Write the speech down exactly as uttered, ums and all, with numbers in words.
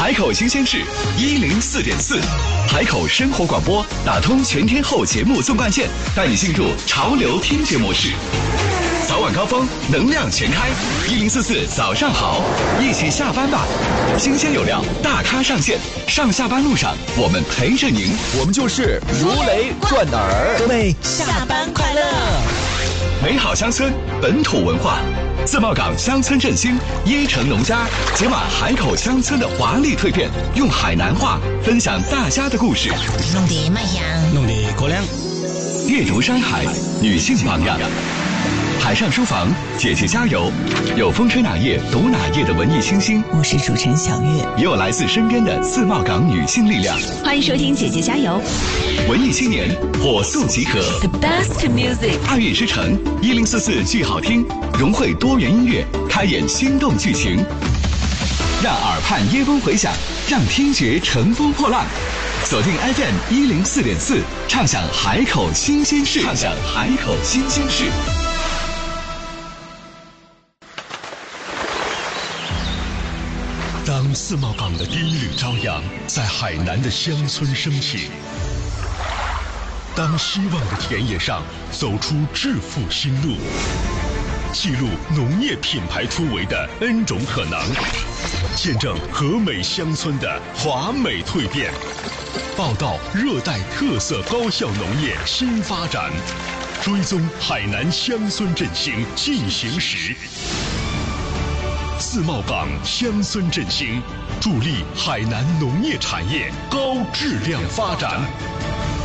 海口新鲜事一零四点四，海口生活广播打通全天候节目纵贯线，带你进入潮流听觉模式。早晚高峰，能量全开，一零四四早上好，一起下班吧。新鲜有料，大咖上线，上下班路上我们陪着您， 我们就是如雷贯耳。 各位下班快乐！ 美好乡村，本土文化。自贸港乡村振兴，椰城农家解码海口乡村的华丽蜕变，用海南话分享大家的故事。 弄得卖香， 弄得过凉。 猎竹山海，女性榜样。海上书房，姐姐加油！有风吹哪页读哪页的文艺清新， 我是主持人小月， 也有来自身边的自贸港女性力量。 欢迎收听姐姐加油！ 文艺青年火速集合 ，The best music， 爱乐之城一零四四剧好听，融汇多元音乐，开演心动剧情，让耳畔耶风回响，让听觉乘风破浪。锁定 F M 一零四点四，畅享海口新鲜事，畅享海口新鲜事。 当自贸港的第一缕朝阳在海南的乡村升起，当希望的田野上走出致富新路，记录农业品牌突围的 N 种可能，见证和美乡村的华美蜕变，报道热带特色高效农业新发展，追踪海南乡村振兴进行时。自贸港乡村振兴，助力海南农业产业高质量发展。